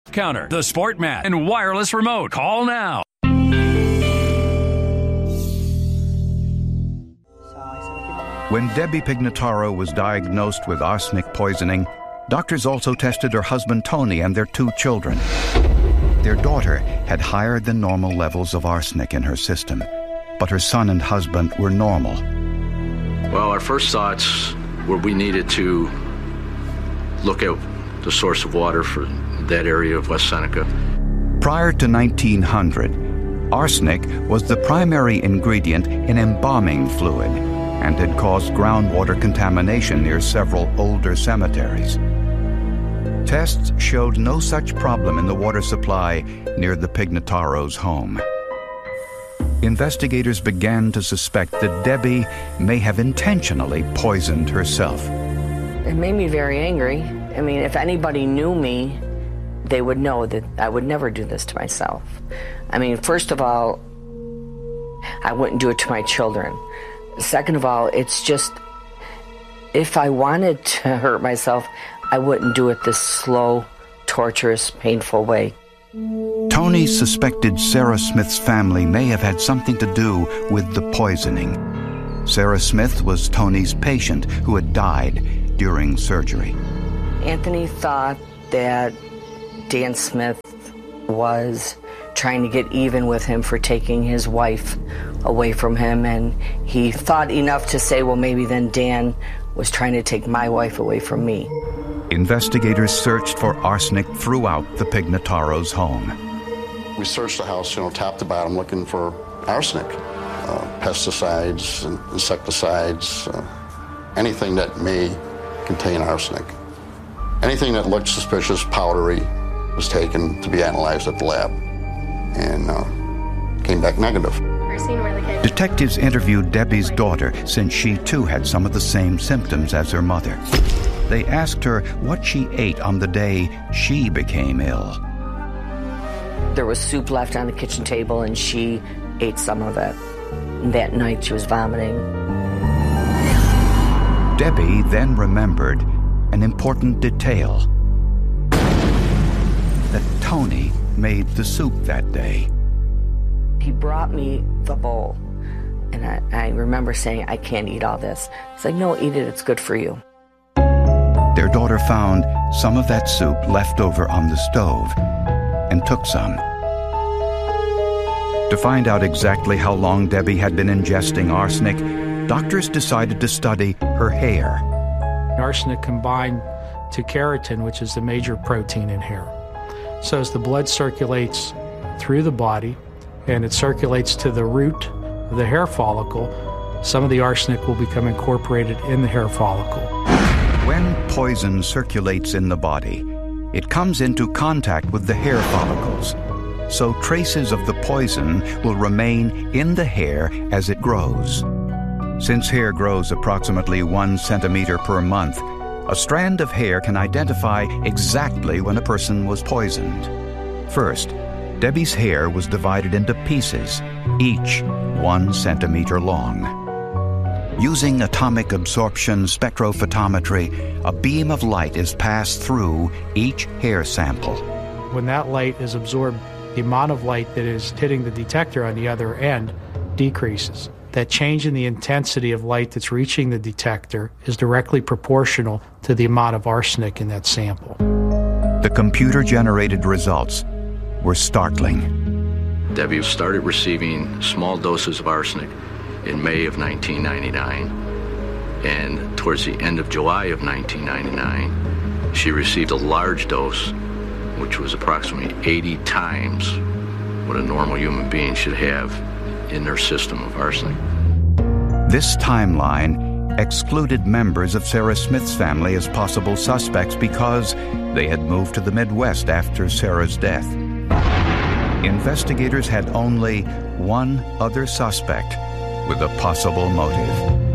Counter, the Sport Mat, and wireless remote. Call now. When Debbie Pignataro was diagnosed with arsenic poisoning, doctors also tested her husband Tony and their 2 children. Their daughter had higher than normal levels of arsenic in her system, but her son and husband were normal. Well, our first thoughts were we needed to look at the source of water for that area of West Seneca. Prior to 1900, arsenic was the primary ingredient in embalming fluid and had caused groundwater contamination near several older cemeteries. Tests showed no such problem in the water supply near the Pignataros' home. Investigators began to suspect that Debbie may have intentionally poisoned herself. It made me very angry. I mean, if anybody knew me, they would know that I would never do this to myself. I mean, first of all, I wouldn't do it to my children. Second of all, it's just, if I wanted to hurt myself, I wouldn't do it this slow, torturous, painful way. Tony suspected Sarah Smith's family may have had something to do with the poisoning. Sarah Smith was Tony's patient who had died during surgery. Anthony thought that Dan Smith was trying to get even with him for taking his wife away from him, and he thought enough to say, well, maybe then Dan was trying to take my wife away from me. Investigators searched for arsenic throughout the Pignataros' home. We searched the house, top to bottom, looking for arsenic, pesticides, insecticides, anything that may contain arsenic. Anything that looked suspicious, powdery, was taken to be analyzed at the lab and came back negative. Detectives interviewed Debbie's daughter since she too had some of the same symptoms as her mother. They asked her what she ate on the day she became ill. There was soup left on the kitchen table, and she ate some of it. That night she was vomiting. Debbie then remembered an important detail: that Tony made the soup that day. He brought me the bowl, and I remember saying, I can't eat all this. He's like, no, eat it, it's good for you. Their daughter found some of that soup left over on the stove and took some. To find out exactly how long Debbie had been ingesting arsenic, doctors decided to study her hair. Arsenic combined to keratin, which is the major protein in hair. So as the blood circulates through the body and it circulates to the root of the hair follicle, some of the arsenic will become incorporated in the hair follicle. When poison circulates in the body, it comes into contact with the hair follicles, so traces of the poison will remain in the hair as it grows. Since hair grows approximately 1 centimeter per month, a strand of hair can identify exactly when a person was poisoned. First, Debbie's hair was divided into pieces, each 1 centimeter long. Using atomic absorption spectrophotometry, a beam of light is passed through each hair sample. When that light is absorbed, the amount of light that is hitting the detector on the other end decreases. That change in the intensity of light that's reaching the detector is directly proportional to the amount of arsenic in that sample. The computer-generated results were startling. Debbie started receiving small doses of arsenic in May of 1999, and towards the end of July of 1999, she received a large dose, which was approximately 80 times what a normal human being should have in their system of arsenic. This timeline excluded members of Sarah Smith's family as possible suspects because they had moved to the Midwest after Sarah's death. Investigators had only one other suspect with a possible motive.